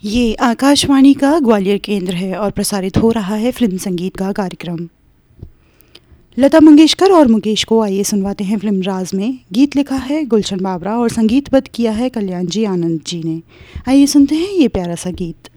ये आकाशवाणी का ग्वालियर केंद्र है और प्रसारित हो रहा है फिल्म संगीत का कार्यक्रम। लता मंगेशकर और मुकेश को आइए सुनवाते हैं फिल्म राज में। गीत लिखा है गुलशन बाबरा और संगीतबद्ध किया है कल्याण जी आनंद जी ने। आइए सुनते हैं ये प्यारा सा गीत।